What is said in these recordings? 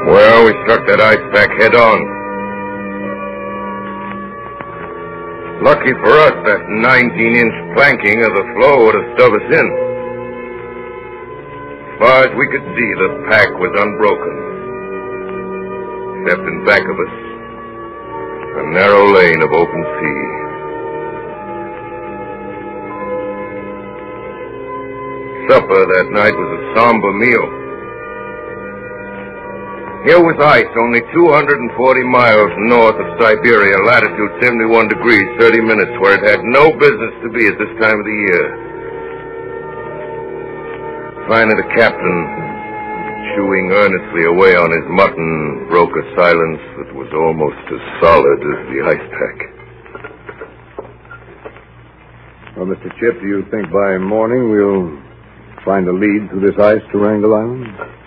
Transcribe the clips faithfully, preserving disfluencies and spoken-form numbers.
Well, we struck that ice pack head on. Lucky for us, that nineteen-inch planking of the floe would have stove us in. As far as we could see, the pack was unbroken. Except in back of us, a narrow lane of open sea. Supper that night was a somber meal. Here was ice only two hundred forty miles north of Siberia, latitude seventy-one degrees, thirty minutes, where it had no business to be at this time of the year. Finally, the captain, chewing earnestly away on his mutton, broke a silence that was almost as solid as the ice pack. Well, Mister Chip, do you think by morning we'll find a lead through this ice to Wrangel Island?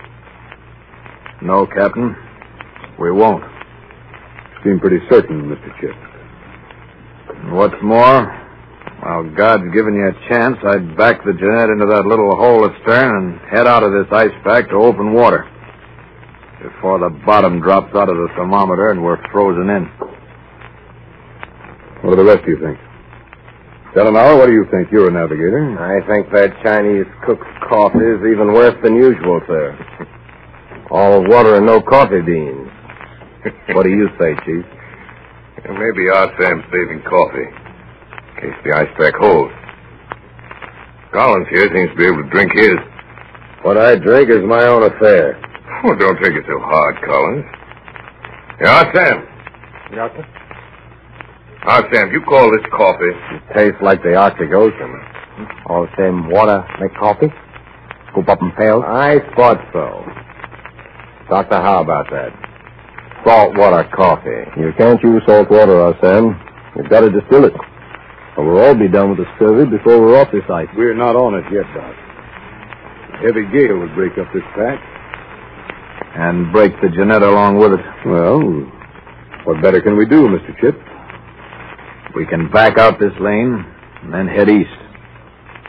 No, Captain. We won't. Seem pretty certain, Mister Chip. What's more, while God's given you a chance, I'd back the Jeanette into that little hole astern and head out of this ice pack to open water before the bottom drops out of the thermometer and we're frozen in. What do the rest of you think? Delano, what do you think? You're a navigator. I think that Chinese cook's coffee is even worse than usual, sir. All water and no coffee beans. What do you say, Chief? Yeah, maybe our Sam's saving coffee, in case the ice pack holds. Collins here seems to be able to drink his. What I drink is my own affair. Oh, don't take it so hard, Collins. Yeah, Sam. Yes, sir? Ah, Sam, you call this coffee? It tastes like the Arctic Ocean. All the same water make coffee? Scoop up in pails? I thought so. Doctor, how about that? Salt water coffee. You can't use salt water, Sam. You've got to distill it. Or we'll all be done with the scurvy before we're off this ice. We're not on it yet, Doc. A heavy gale would break up this pack. And break the Jeanette along with it. Well, what better can we do, Mister Chip? We can back out this lane and then head east.